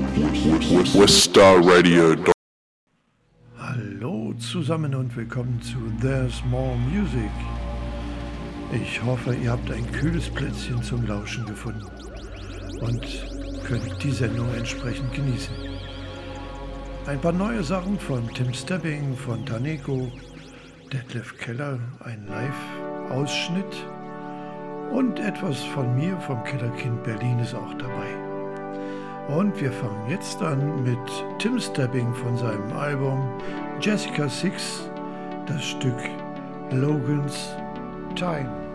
Westar Radio. Hallo zusammen und willkommen zu There's More Music. Ich hoffe, ihr habt ein kühles Plätzchen zum Lauschen gefunden und könnt die Sendung entsprechend genießen. Ein paar neue Sachen von Tim Stebbing, von Taneko, Detlef Keller, ein Live-Ausschnitt und etwas von mir vom Kellerkind Berlin ist auch dabei. Und wir fangen jetzt an mit Tim Stebbing von seinem Album Jessica 6, das Stück Logan's Time.